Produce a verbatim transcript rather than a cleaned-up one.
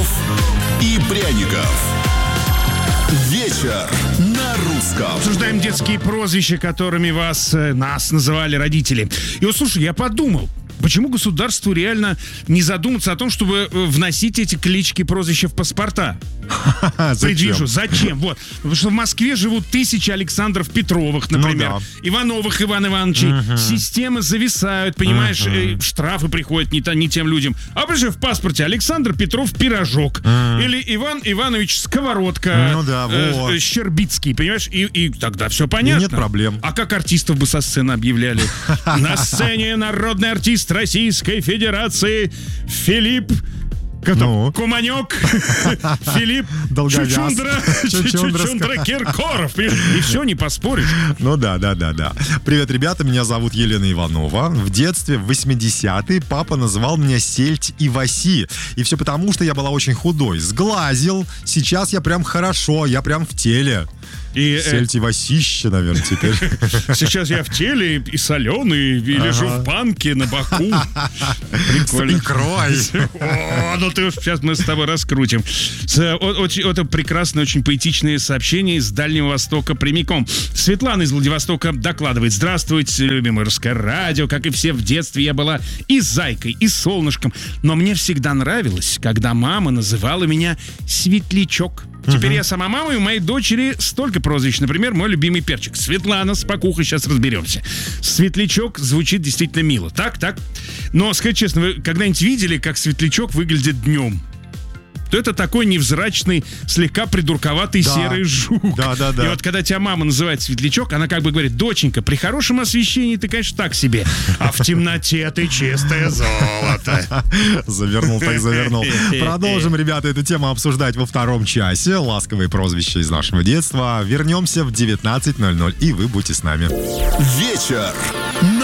Иванов и Пряников. Вечер на русском. Обсуждаем детские прозвища, которыми вас, нас называли родители. И вот, слушай, я подумал, почему государству реально не задуматься о том, чтобы вносить эти клички, прозвища в паспорта? Предвижу. Зачем? Вот. Потому что в Москве живут тысячи Александров Петровых, например, ну, да. Ивановых Иван Ивановичей. Uh-huh. Системы зависают, понимаешь, uh-huh. штрафы приходят не, не тем людям. А прежде в паспорте Александр Петров Пирожок. Uh-huh. Или Иван Иванович Сковородка. Ну да, вот. э, Щербицкий, понимаешь? И, и тогда все понятно. И нет проблем. А как артистов бы со сцены объявляли? На сцене народный артист Российской Федерации Филипп Ну. Куманек, Филипп Чучундра, Чучундра Киркоров. И все, не поспоришь. Ну да, да, да, да. Привет, ребята, меня зовут Елена Иванова. В детстве, в восьмидесятые, папа называл меня Сельдь и Васи. И все потому, что я была очень худой. Сглазил. Сейчас я прям хорошо, я прям в теле. И, Сельдь и Васище, наверное, теперь. Сейчас я в теле и соленый, и ага. лежу в банке на боку. Прикольно. С икрой. О, ну ты сейчас мы с тобой раскрутим. Это прекрасное, очень поэтичное сообщение из Дальнего Востока прямиком. Светлана из Владивостока докладывает. Здравствуйте, любимое русское радио. Как и все в детстве, я была и зайкой, и солнышком. Но мне всегда нравилось, когда мама называла меня Светлячок. Теперь uh-huh. я сама мама, и у моей дочери столько прозвищ. Например, мой любимый перчик. Светлана, спокуха, сейчас разберемся. Светлячок звучит действительно мило. Так, так. Но, сказать честно, вы когда-нибудь видели, как Светлячок выглядит днем? То это такой невзрачный, слегка придурковатый да. серый жук. Да, да, да. И вот когда тебя мама называет Светлячок, она как бы говорит: доченька, при хорошем освещении ты, конечно, так себе, а в темноте ты чистое золото. Завернул так завернул. Продолжим, ребята, эту тему обсуждать во втором часе. Ласковые прозвища из нашего детства. Вернемся в девятнадцать ноль ноль, и вы будете с нами. Вечер